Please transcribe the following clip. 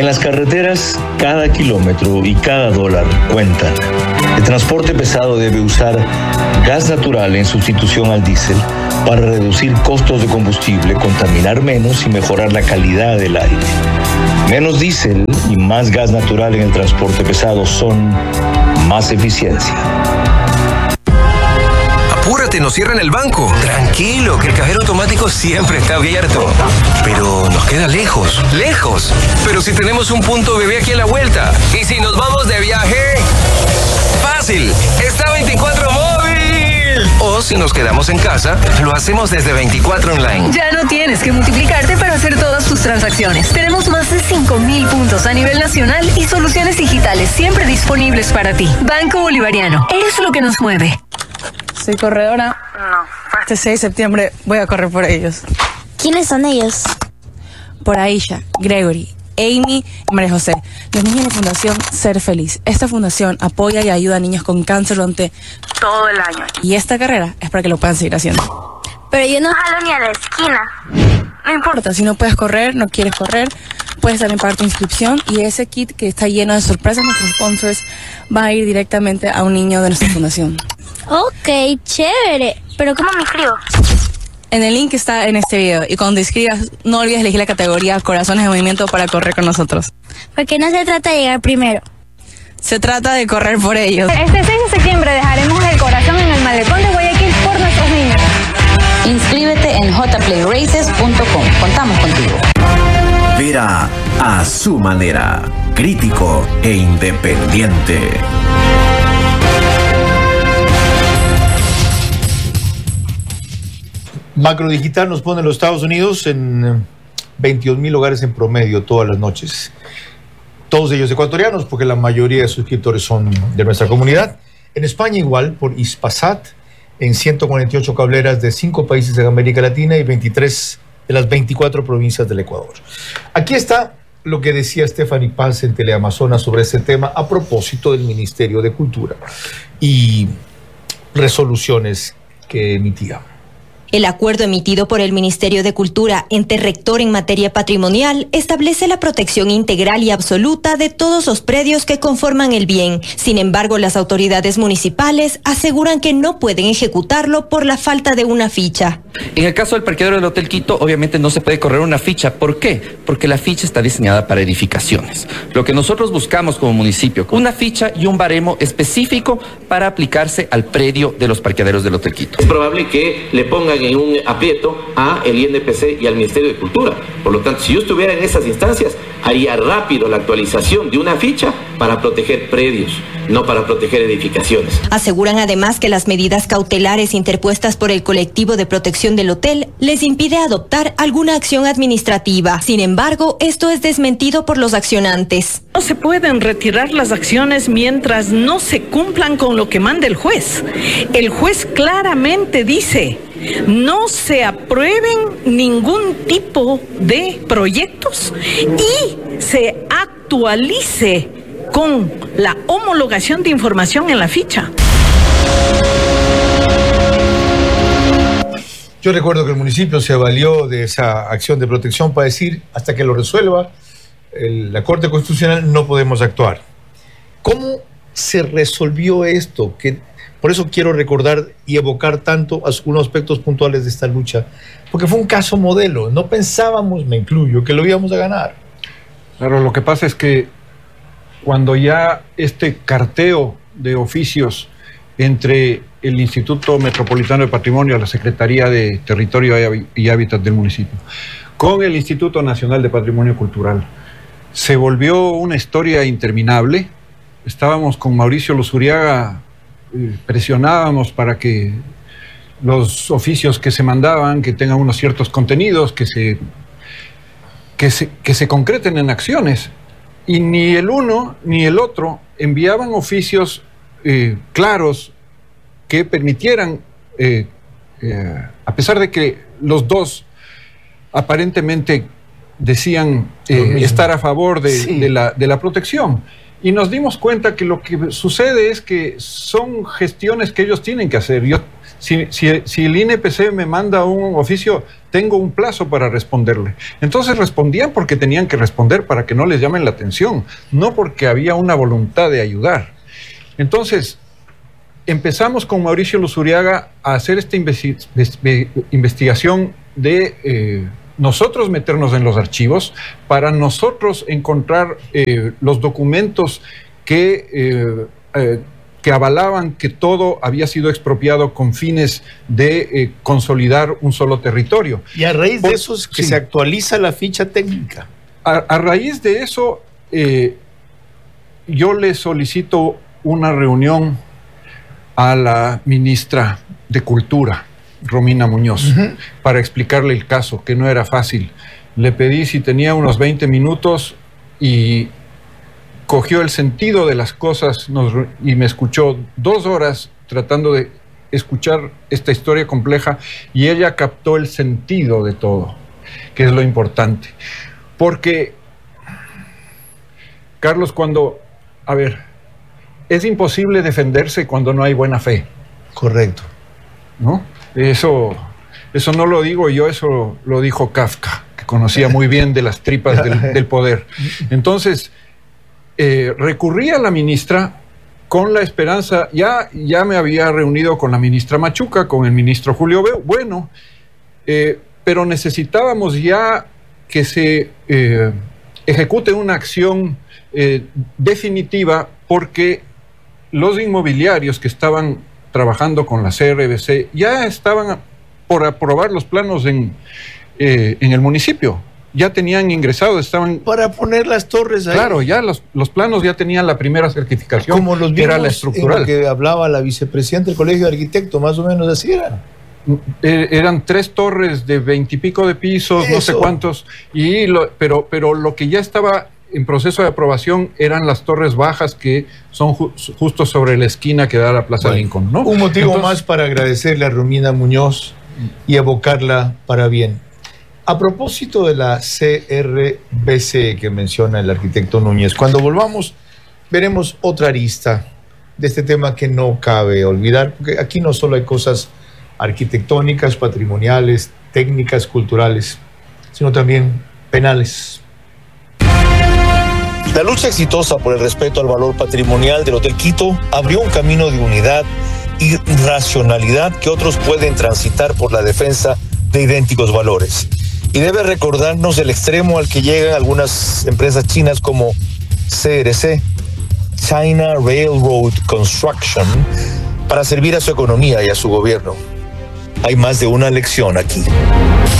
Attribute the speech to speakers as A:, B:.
A: En las carreteras, cada kilómetro y cada dólar cuentan. El transporte pesado debe usar gas natural en sustitución al diésel para reducir costos de combustible, contaminar menos y mejorar la calidad del aire. Menos diésel y más gas natural en el transporte pesado son más eficiencia.
B: Apúrate, nos cierran el banco. Tranquilo, que el cajero automático siempre está abierto. Pero nos queda lejos, lejos. Pero si tenemos un punto bebé aquí a la vuelta. ¿Y si nos vamos de viaje? Fácil, está 24 móvil. O si nos quedamos en casa, lo hacemos desde 24 online.
C: Ya no tienes que multiplicarte para hacer todas tus transacciones. Tenemos más de 5,000 puntos a nivel nacional y soluciones digitales siempre disponibles para ti. Banco Bolivariano, es lo que nos mueve.
D: Soy corredora.
E: No.
D: Este 6 de septiembre voy a correr por ellos.
E: ¿Quiénes son ellos?
D: Por Aisha, Gregory, Amy y María José, los niños de la Fundación Ser Feliz. Esta fundación apoya y ayuda a niños con cáncer durante todo el año. Y esta carrera es para que lo puedan seguir haciendo.
E: Pero yo no jalo ni a la esquina.
D: No importa, si no puedes correr, no quieres correr, puedes también pagar tu inscripción y ese kit que está lleno de sorpresas, nuestros sponsors, va a ir directamente a un niño de nuestra fundación.
E: Ok, chévere. ¿Pero cómo me inscribo?
D: En el link que está en este video y cuando te inscribas, no olvides elegir la categoría Corazones de Movimiento para correr con nosotros.
E: Porque no se trata de llegar primero.
D: Se trata de correr por ellos.
F: Este 6 de septiembre dejaremos el corazón en el malecón de Guayaquil por nuestros niños.
G: Inscríbete en jplayraces.com. Contamos contigo.
H: Vera a su manera, crítico e independiente.
I: Macrodigital nos pone los Estados Unidos en 22,000 hogares en promedio todas las noches. Todos ellos ecuatorianos, porque la mayoría de suscriptores son de nuestra comunidad. En España igual, por Hispasat, en 148 cableras de 5 países de América Latina y 23 de las 24 provincias del Ecuador. Aquí está lo que decía Stephanie Paz en Teleamazonas sobre este tema a propósito del Ministerio de Cultura y resoluciones que emitía.
J: El acuerdo emitido por el Ministerio de Cultura, ente rector en materia patrimonial, establece la protección integral y absoluta de todos los predios que conforman el bien. Sin embargo, las autoridades municipales aseguran que no pueden ejecutarlo por la falta de una ficha.
K: En el caso del parqueadero del Hotel Quito, obviamente no se puede correr una ficha. ¿Por qué? Porque la ficha está diseñada para edificaciones. Lo que nosotros buscamos como municipio, una ficha y un baremo específico para aplicarse al predio de los parqueaderos del Hotel Quito.
L: Es probable que le pongan en un aprieto a el INPC y al Ministerio de Cultura. Por lo tanto, si yo estuviera en esas instancias, haría rápido la actualización de una ficha para proteger predios, no para proteger edificaciones.
J: Aseguran además que las medidas cautelares interpuestas por el colectivo de protección del hotel les impide adoptar alguna acción administrativa. Sin embargo, esto es desmentido por los accionantes.
M: No se pueden retirar las acciones mientras no se cumplan con lo que manda el juez. El juez claramente dice: no se aprueben ningún tipo de proyectos y se actualice con la homologación de información en la ficha.
I: Yo recuerdo que el municipio se valió de esa acción de protección para decir, hasta que lo resuelva la Corte Constitucional, no podemos actuar. ¿Cómo se resolvió esto? Por eso quiero recordar y evocar tanto algunos aspectos puntuales de esta lucha, porque fue un caso modelo. No pensábamos, me incluyo, que lo íbamos a ganar.
N: Claro, lo que pasa es que cuando ya este carteo de oficios entre el Instituto Metropolitano de Patrimonio, la Secretaría de Territorio y Hábitat del municipio, con el Instituto Nacional de Patrimonio Cultural, se volvió una historia interminable. Estábamos con Mauricio Luzuriaga, presionábamos para que los oficios que se mandaban, que tengan unos ciertos contenidos, que se concreten en acciones. Y ni el uno ni el otro enviaban oficios claros que permitieran, a pesar de que los dos aparentemente decían estar a favor de la protección. Y nos dimos cuenta que lo que sucede es que son gestiones que ellos tienen que hacer. Si el INPC me manda un oficio, tengo un plazo para responderle. Entonces respondían porque tenían que responder para que no les llamen la atención, no porque había una voluntad de ayudar. Entonces, empezamos con Mauricio Luzuriaga a hacer esta investigación de nosotros meternos en los archivos para nosotros encontrar los documentos que avalaban que todo había sido expropiado con fines de consolidar un solo territorio.
I: Y a raíz de eso es que se actualiza la ficha técnica.
N: A raíz de eso, yo le solicito una reunión a la ministra de Cultura, Romina Muñoz, para explicarle el caso, que no era fácil. Le pedí si tenía unos 20 minutos y cogió el sentido de las cosas y me escuchó 2 horas tratando de escuchar esta historia compleja, y ella captó el sentido de todo, que es lo importante. Porque, Carlos, es imposible defenderse cuando no hay buena fe.
I: Correcto.
N: ¿No? Eso no lo digo yo, eso lo dijo Kafka, que conocía muy bien de las tripas del poder. Entonces, recurrí a la ministra con la esperanza, ya me había reunido con la ministra Machuca, con el ministro Julio Bueno, pero necesitábamos ya que se ejecute una acción definitiva, porque los inmobiliarios que estaban trabajando con la CRBC ya estaban por aprobar los planos en el municipio. Ya tenían ingresado, estaban...
I: Para poner las torres ahí.
N: Claro, ya los planos ya tenían la primera certificación,
I: como los
N: que era la estructural.
I: En lo que hablaba la vicepresidenta del Colegio de Arquitectos, más o menos así era.
N: Eran 3 torres de 20 y pico de pisos, no sé cuántos, pero lo que ya estaba en proceso de aprobación eran las torres bajas, que son justo sobre la esquina que da a la Plaza Lincoln, ¿no?
I: Un motivo más para agradecerle a Romina Muñoz y evocarla para bien. A propósito de la CRBC que menciona el arquitecto Núñez, cuando volvamos veremos otra arista de este tema que no cabe olvidar, porque aquí no solo hay cosas arquitectónicas, patrimoniales, técnicas, culturales, sino también penales. La lucha exitosa por el respeto al valor patrimonial del Hotel Quito abrió un camino de unidad y racionalidad que otros pueden transitar por la defensa de idénticos valores. Y debe recordarnos el extremo al que llegan algunas empresas chinas como CRC, China Railroad Construction, para servir a su economía y a su gobierno. Hay más de una lección aquí.